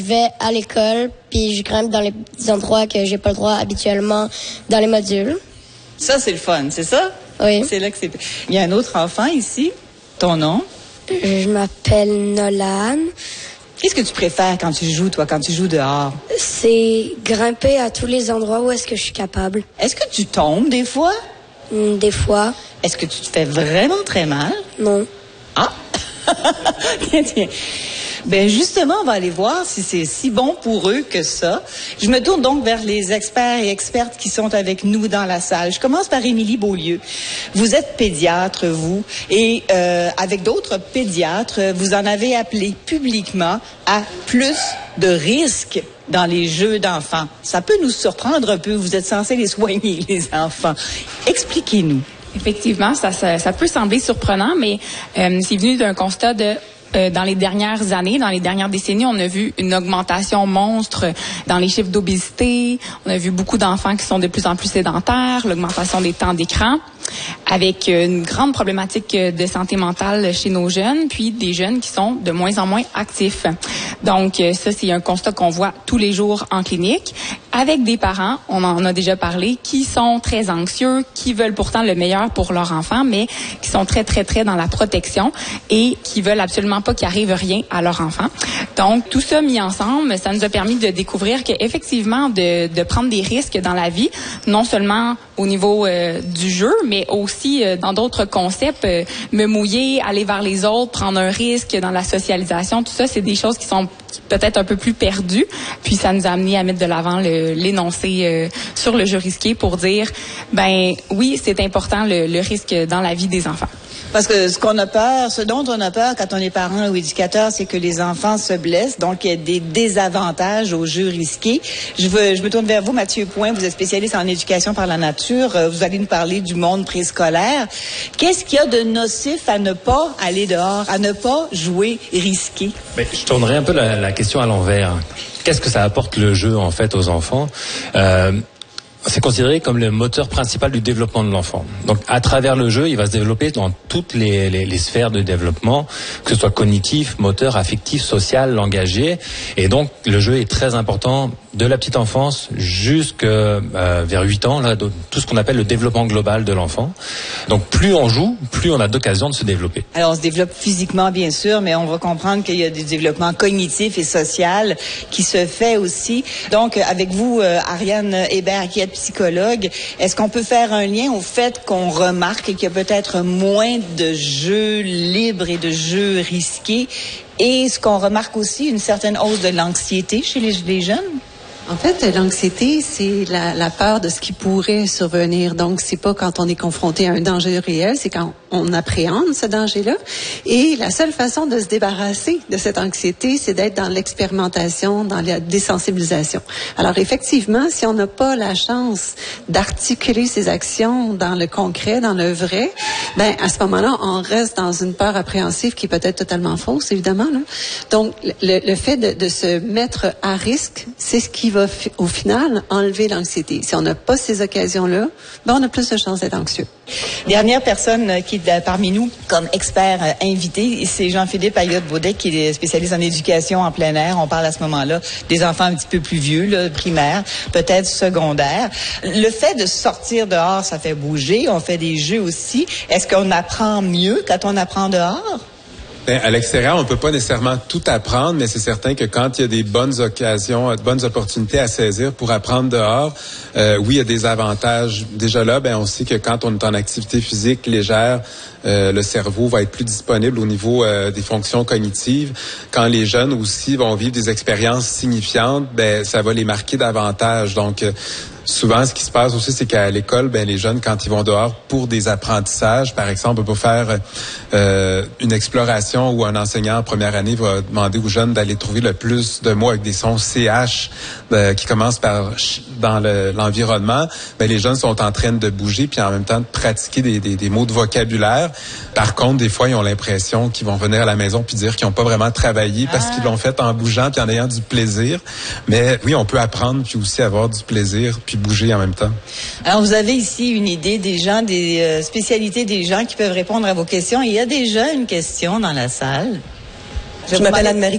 Je vais à l'école, puis je grimpe dans les endroits que j'ai pas le droit habituellement dans les modules. Ça, c'est le fun, c'est ça? Oui. C'est là que c'est... Il y a un autre enfant ici. Ton nom? Je m'appelle Nolan. Qu'est-ce que tu préfères quand tu joues, toi, quand tu joues dehors? C'est grimper à tous les endroits où est-ce que je suis capable. Est-ce que tu tombes des fois? Des fois. Est-ce que tu te fais vraiment très mal? Non. Ah! Tiens. Ben justement, on va aller voir si c'est si bon pour eux que ça. Je me tourne donc vers les experts et expertes qui sont avec nous dans la salle. Je commence par Émilie Beaulieu. Vous êtes pédiatre, vous, et avec d'autres pédiatres, vous en avez appelé publiquement à plus de risques dans les jeux d'enfants. Ça peut nous surprendre un peu. Vous êtes censés les soigner, les enfants. Expliquez-nous. Effectivement, ça peut sembler surprenant, mais c'est venu d'un constat de dans les dernières années, dans les dernières décennies, on a vu une augmentation monstre dans les chiffres d'obésité. On a vu beaucoup d'enfants qui sont de plus en plus sédentaires, l'augmentation des temps d'écran, avec une grande problématique de santé mentale chez nos jeunes, puis des jeunes qui sont de moins en moins actifs. Donc ça, c'est un constat qu'on voit tous les jours en clinique, avec des parents, on en a déjà parlé, qui sont très anxieux, qui veulent pourtant le meilleur pour leur enfant, mais qui sont très, très, très dans la protection et qui veulent absolument pas qu'il arrive rien à leur enfant. Donc, tout ça mis ensemble, ça nous a permis de découvrir qu'effectivement, de prendre des risques dans la vie, non seulement au niveau du jeu, mais aussi dans d'autres concepts, me mouiller, aller vers les autres, prendre un risque dans la socialisation, tout ça, c'est des choses qui sont peut-être un peu plus perdues. Puis ça nous a amené à mettre de l'avant l'énoncé sur le jeu risqué pour dire, ben oui, c'est important le risque dans la vie des enfants. Parce que ce dont on a peur quand on est parent ou éducateur, c'est que les enfants se blessent. Donc, il y a des désavantages aux jeux risqués. Je me tourne vers vous, Mathieu Point. Vous êtes spécialiste en éducation par la nature. Vous allez nous parler du monde préscolaire. Qu'est-ce qu'il y a de nocif à ne pas aller dehors, à ne pas jouer risqué? Mais je tournerai un peu la question à l'envers. Qu'est-ce que ça apporte le jeu, en fait, aux enfants? C'est considéré comme le moteur principal du développement de l'enfant. Donc, à travers le jeu, il va se développer dans toutes les sphères de développement, que ce soit cognitif, moteur, affectif, social, langagier. Et donc, le jeu est très important de la petite enfance jusqu'à vers 8 ans, là, tout ce qu'on appelle le développement global de l'enfant. Donc, plus on joue, plus on a d'occasions de se développer. Alors, on se développe physiquement, bien sûr, mais on va comprendre qu'il y a du développement cognitif et social qui se fait aussi. Donc, avec vous, Ariane Hébert, qui est psychologue, est-ce qu'on peut faire un lien au fait qu'on remarque qu'il y a peut-être moins de jeux libres et de jeux risqués, et ce qu'on remarque aussi, une certaine hausse de l'anxiété chez les jeunes? En fait, l'anxiété, c'est la peur de ce qui pourrait survenir. Donc, c'est pas quand on est confronté à un danger réel, c'est quand on appréhende ce danger-là. Et la seule façon de se débarrasser de cette anxiété, c'est d'être dans l'expérimentation, dans la désensibilisation. Alors, effectivement, si on n'a pas la chance d'articuler ces actions dans le concret, dans le vrai, ben à ce moment-là, on reste dans une peur appréhensive qui est peut-être totalement fausse, évidemment, là. Donc, le fait de se mettre à risque, c'est ce qui va au final enlever l'anxiété. Si on n'a pas ces occasions-là, ben on a plus de chances d'être anxieux. Dernière personne qui est parmi nous comme expert invité, c'est Jean-Philippe Ayotte-Baudet, qui est spécialiste en éducation en plein air. On parle à ce moment-là des enfants un petit peu plus vieux, là, primaires, peut-être secondaires. Le fait de sortir dehors, ça fait bouger. On fait des jeux aussi. Est-ce qu'on apprend mieux quand on apprend dehors? Ben, à l'extérieur, on peut pas nécessairement tout apprendre, mais c'est certain que quand il y a des bonnes occasions, de bonnes opportunités à saisir pour apprendre dehors, oui, il y a des avantages. Déjà là, ben, on sait que quand on est en activité physique légère, le cerveau va être plus disponible au niveau des fonctions cognitives. Quand les jeunes aussi vont vivre des expériences signifiantes, ben, ça va les marquer davantage. Donc, souvent, ce qui se passe aussi, c'est qu'à l'école, ben les jeunes, quand ils vont dehors pour des apprentissages, par exemple, on peut faire une exploration où un enseignant en première année va demander aux jeunes d'aller trouver le plus de mots avec des sons CH qui commencent par dans l'environnement. Ben les jeunes sont en train de bouger puis en même temps de pratiquer des mots de vocabulaire. Par contre, des fois, ils ont l'impression qu'ils vont venir à la maison puis dire qu'ils n'ont pas vraiment travaillé parce qu'ils l'ont fait en bougeant puis en ayant du plaisir. Mais oui, on peut apprendre puis aussi avoir du plaisir puis bouger en même temps. Alors, vous avez ici une idée des gens, des spécialités des gens qui peuvent répondre à vos questions. Il y a déjà une question dans la salle. Je m'appelle Anne-Marie